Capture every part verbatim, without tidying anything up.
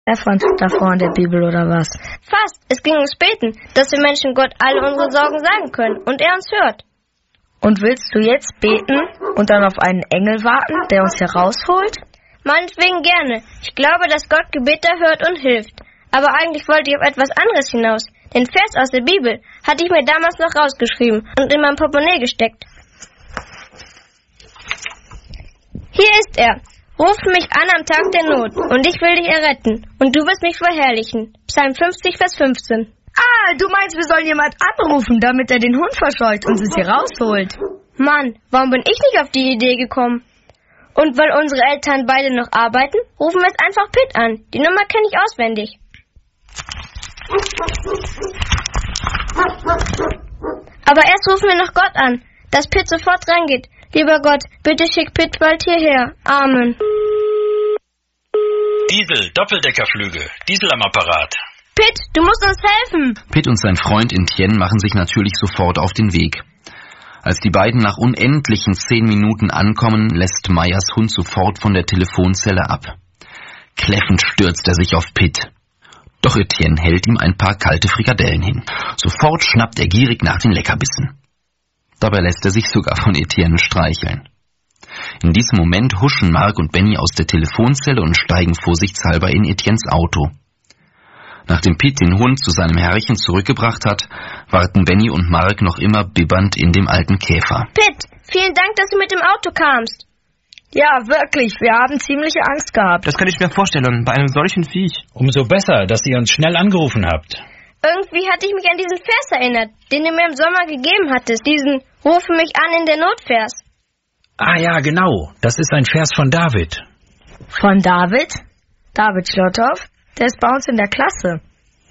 Stefan davor in der Bibel oder was? Fast. Es ging ums Beten, dass wir Menschen Gott alle unsere Sorgen sagen können und er uns hört. Und willst du jetzt beten und dann auf einen Engel warten, der uns hier rausholt? Meinetwegen gerne. Ich glaube, dass Gott Gebete hört und hilft. Aber eigentlich wollte ich auf etwas anderes hinaus. Den Vers aus der Bibel hatte ich mir damals noch rausgeschrieben und in mein Portemonnaie gesteckt. Hier ist er. Ruf mich an am Tag der Not, und ich will dich erretten, und du wirst mich verherrlichen. Psalm fünfzig, Vers fünfzehn. Ah, du meinst, wir sollen jemand anrufen, damit er den Hund verscheucht und uns hier rausholt. Mann, warum bin ich nicht auf die Idee gekommen? Und weil unsere Eltern beide noch arbeiten, rufen wir jetzt einfach Pitt an. Die Nummer kenne ich auswendig. Aber erst rufen wir noch Gott an, dass Pitt sofort reingeht. Lieber Gott, bitte schick Pitt bald hierher. Amen. Diesel, Doppeldeckerflüge, Diesel am Apparat. Pitt, du musst uns helfen. Pitt und sein Freund Etienne machen sich natürlich sofort auf den Weg. Als die beiden nach unendlichen zehn Minuten ankommen, lässt Meyers Hund sofort von der Telefonzelle ab. Kläffend stürzt er sich auf Pitt. Doch Etienne hält ihm ein paar kalte Frikadellen hin. Sofort schnappt er gierig nach den Leckerbissen. Dabei lässt er sich sogar von Etienne streicheln. In diesem Moment huschen Marc und Benny aus der Telefonzelle und steigen vorsichtshalber in Etiennes Auto. Nachdem Pitt den Hund zu seinem Herrchen zurückgebracht hat, warten Benny und Marc noch immer bibbernd in dem alten Käfer. Pitt, vielen Dank, dass du mit dem Auto kamst. Ja, wirklich, wir haben ziemliche Angst gehabt. Das kann ich mir vorstellen, bei einem solchen Viech. Umso besser, dass ihr uns schnell angerufen habt. Irgendwie hatte ich mich an diesen Vers erinnert, den du mir im Sommer gegeben hattest. Diesen Rufe mich an in der Notvers. Ah ja, genau. Das ist ein Vers von David. Von David? David Schlotthoff? Der ist bei uns in der Klasse.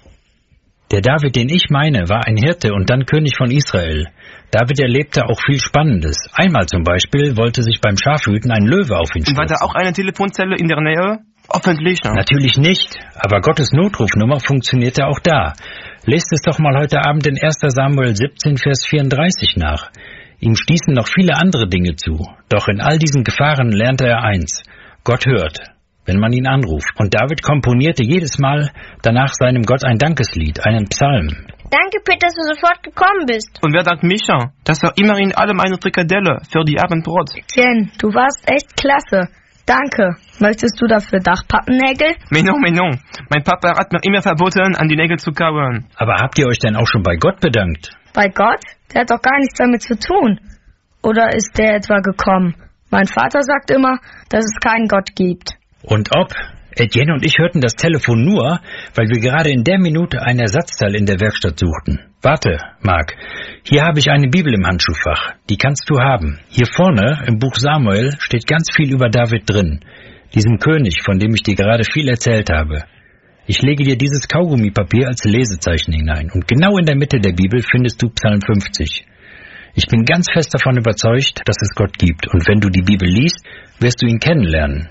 Der David, den ich meine, war ein Hirte und dann König von Israel. David erlebte auch viel Spannendes. Einmal zum Beispiel wollte sich beim Schafhüten ein Löwe auf ihn stürzen. War da auch eine Telefonzelle in der Nähe? Hoffentlich, ne? Natürlich nicht, aber Gottes Notrufnummer funktionierte auch da. Lest es doch mal heute Abend in erster Samuel siebzehn, Vers vierunddreißig nach. Ihm stießen noch viele andere Dinge zu. Doch in all diesen Gefahren lernte er eins. Gott hört, wenn man ihn anruft. Und David komponierte jedes Mal danach seinem Gott ein Dankeslied, einen Psalm. Danke, Pitt, dass du sofort gekommen bist. Und wer dankt Micha? Das war immerhin allem eine Frikadelle für die Abendbrot. Etienne, du warst echt klasse. Danke. Möchtest du dafür Dachpappennägel? Mais non, mais non. Mein Papa hat mir immer verboten, an die Nägel zu kauen. Aber habt ihr euch denn auch schon bei Gott bedankt? Bei Gott? Der hat doch gar nichts damit zu tun. Oder ist der etwa gekommen? Mein Vater sagt immer, dass es keinen Gott gibt. Und ob? Etienne und ich hörten das Telefon nur, weil wir gerade in der Minute ein Ersatzteil in der Werkstatt suchten. Warte, Marc, hier habe ich eine Bibel im Handschuhfach. Die kannst du haben. Hier vorne im Buch Samuel steht ganz viel über David drin, diesem König, von dem ich dir gerade viel erzählt habe. Ich lege dir dieses Kaugummipapier als Lesezeichen hinein und genau in der Mitte der Bibel findest du Psalm fünfzig. Ich bin ganz fest davon überzeugt, dass es Gott gibt und wenn du die Bibel liest, wirst du ihn kennenlernen.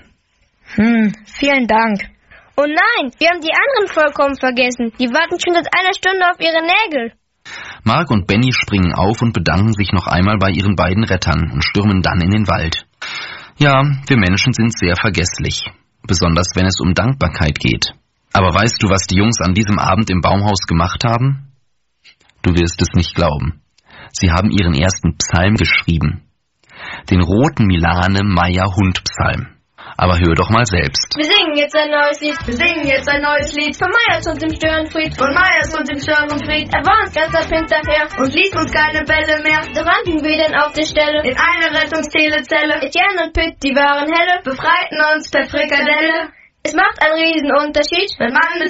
Hm, vielen Dank. Oh nein, wir haben die anderen vollkommen vergessen. Die warten schon seit einer Stunde auf ihre Nägel. Marc und Benny springen auf und bedanken sich noch einmal bei ihren beiden Rettern und stürmen dann in den Wald. Ja, wir Menschen sind sehr vergesslich, besonders wenn es um Dankbarkeit geht. Aber weißt du, was die Jungs an diesem Abend im Baumhaus gemacht haben? Du wirst es nicht glauben. Sie haben ihren ersten Psalm geschrieben. Den roten Milane Meyer Hund Psalm. Aber hör doch mal selbst. Wir singen jetzt ein neues Lied, wir singen jetzt ein neues Lied. Von Meyers und dem Störenfried, von Meyers und dem Störenfried. Er war uns ganz ab hinterher und ließ uns keine Bälle mehr. Da rannten wir denn auf der Stelle in eine Rettungstelezelle. Etienne und Pitt, die waren helle, befreiten uns per Frikadelle. Es macht einen Riesenunterschied, wenn man mit